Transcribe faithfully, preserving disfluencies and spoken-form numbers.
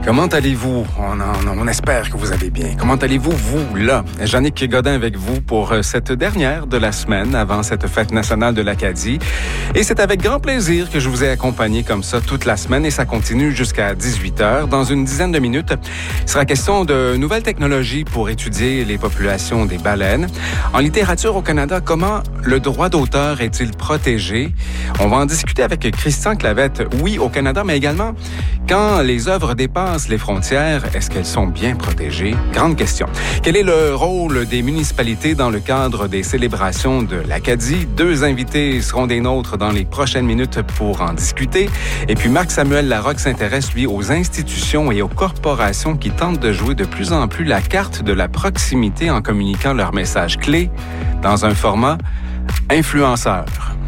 Comment allez-vous? On, on, on espère que vous allez bien. Comment allez-vous, vous, là? Jannick Godin avec vous pour cette dernière de la semaine avant cette fête nationale de l'Acadie. Et c'est avec grand plaisir que je vous ai accompagné comme ça toute la semaine et ça continue jusqu'à dix-huit heures. Dans une dizaine de minutes, il sera question de nouvelles technologies pour étudier les populations des baleines. En littérature au Canada, comment le droit d'auteur est-il protégé? On va en discuter avec Christian Clavette. Oui, au Canada, mais également quand les œuvres dépassent les frontières, est-ce qu'elles sont bien protégées? Grande question. Quel est le rôle des municipalités dans le cadre des célébrations de l'Acadie? Deux invités seront des nôtres dans les prochaines minutes pour en discuter. Et puis Marc-Samuel Larocque s'intéresse, lui, aux institutions et aux corporations qui tentent de jouer de plus en plus la carte de la proximité en communiquant leurs messages clés dans un format influenceur.